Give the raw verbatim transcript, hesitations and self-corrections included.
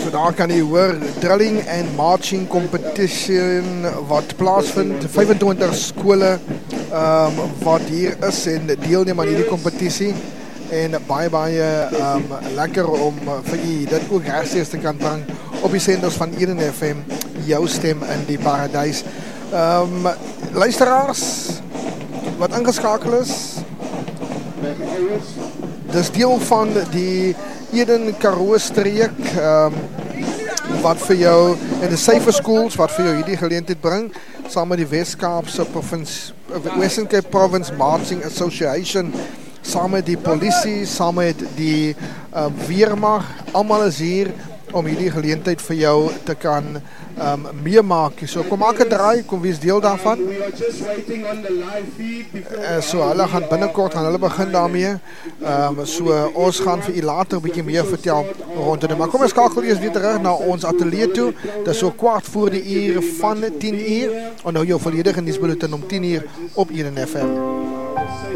So daar kan jy hoor, drilling and marching competition wat plaasvind, vyfentwintig skole um, wat hier is en deelneem aan hierdie kompetisie. En baie baie um, lekker om vir jy dit ook regstreeks te kan bring op die senders van Eden F M, jou stem in die paradys. Um, luisteraars wat ingeskakel is, dis deel van die Eden Karoo streek um, wat vir jou in die Safer Schools wat vir jou hierdie geleentheid bring saam met die Wes-Kaapse Province Western Cape Province Marching Association, saam met die polisie, saam met die uh, weermag, almal is hier om hierdie geleentheid vir jou te kan um, meemaak. So kom maak 'n draai, kom wees deel daarvan. Uh, so hulle gaan binnekort gaan hulle begin daarmee. Um, so uh, ons gaan vir u later 'n bietjie meer vertel rondom dit. Maar kom ons skakel eers weer terug na ons ateljee toe. Dit is so kwart voor die uur van tien uur. En nou jou volledige nuusbulletin om tien uur op Eden F M.